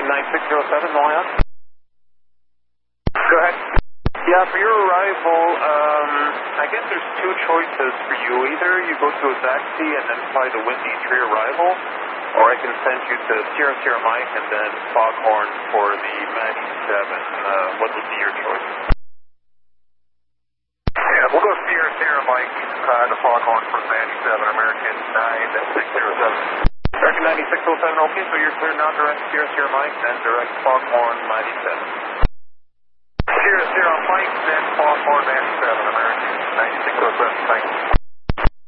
9607, Montreal. Go ahead. Yeah, for your arrival, I guess there's two choices for you. Either you go to a taxi and then fly the Windy Tree arrival, or I can send you to Sierra Sierra Mike and then Foghorn for the Manny 7. What would be your choice? Yeah, we'll go Sierra Sierra Mike to Foghorn for Manny 7, American 9607. American 9607, okay, so you're clear now, direct Sierra Sierra Mike, then direct Foghorn 97. Sierra Sierra Mike, then Foghorn 97, American 9607, thanks.